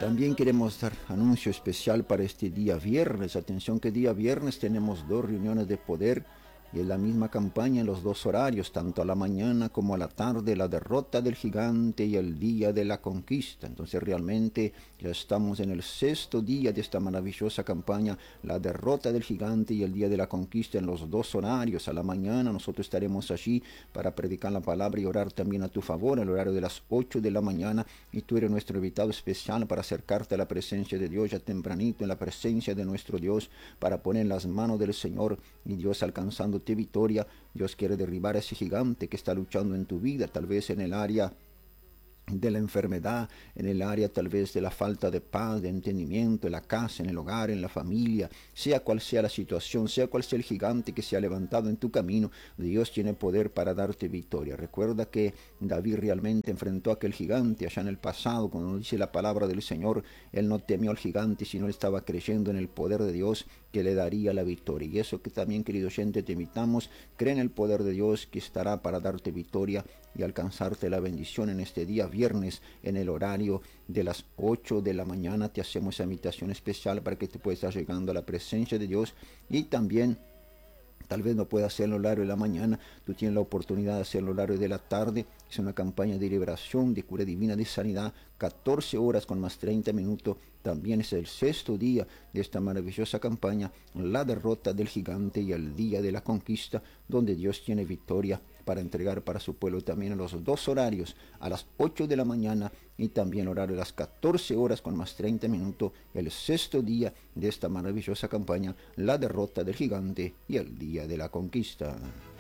También queremos dar anuncio especial para este día viernes. Atención que día viernes tenemos dos reuniones de poder y es la misma campaña en los dos horarios, tanto a la mañana como a la tarde, la derrota del gigante y el día de la conquista. Entonces realmente ya estamos en el sexto día de esta maravillosa campaña, la derrota del gigante y el día de la conquista en los dos horarios. A la mañana nosotros estaremos allí para predicar la palabra y orar también a tu favor, el horario de las 8 de la mañana, y tú eres nuestro invitado especial para acercarte a la presencia de Dios ya tempranito, en la presencia de nuestro Dios, para poner en las manos del Señor y Dios alcanzando victoria. Dios quiere derribar a ese gigante que está luchando en tu vida, tal vez en el área de la enfermedad, en el área tal vez de la falta de paz, de entendimiento, en la casa, en el hogar, en la familia, sea cual sea la situación, sea cual sea el gigante que se ha levantado en tu camino, Dios tiene poder para darte victoria. Recuerda que David realmente enfrentó a aquel gigante allá en el pasado, cuando dice la palabra del Señor, él no temió al gigante, sino él estaba creyendo en el poder de Dios que le daría la victoria. Y eso que también, querido oyente, te invitamos, cree en el poder de Dios que estará para darte victoria y alcanzarte la bendición en este día viernes en el horario de las 8 de la mañana. Te hacemos esa invitación especial para que te puedas estar llegando a la presencia de Dios, y también tal vez no puedas hacerlo el horario de la mañana, tú tienes la oportunidad de hacerlo el horario de la tarde. Es una campaña de liberación, de cura divina, de sanidad, 14 horas con más 30 minutos. También es el sexto día de esta maravillosa campaña, la derrota del gigante y el día de la conquista, donde Dios tiene victoria para entregar para su pueblo. También en los dos horarios, a las 8 de la mañana y también horario de las 14 horas con más 30 minutos, el sexto día de esta maravillosa campaña, la derrota del gigante y el día de la conquista.